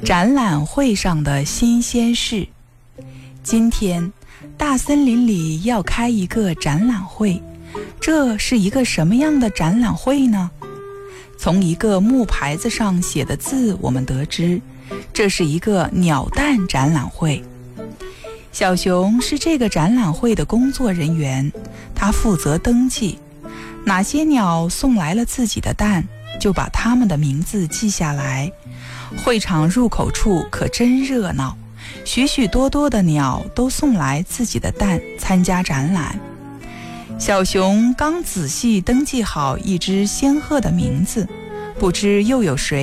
展览会上的新鲜事。今天大森林里要开一个展览会，这是一个什么样的展览会呢？从一个木牌子上写的字我们得知，这是一个鸟蛋展览会。小熊是这个展览会的工作人员，他负责登记哪些鸟送来了自己的蛋，就把它们的名字记下来。会场入口处可真热闹，许许多多的鸟都送来自己的蛋参加展览。小熊刚仔细登记好一只仙鹤的名字，不知又有谁